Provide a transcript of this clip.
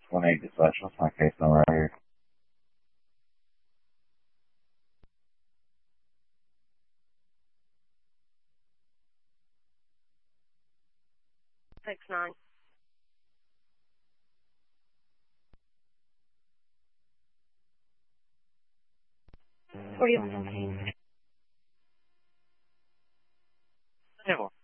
1-8 dispatch. What's my case number right here? 69. For you. Yeah, well.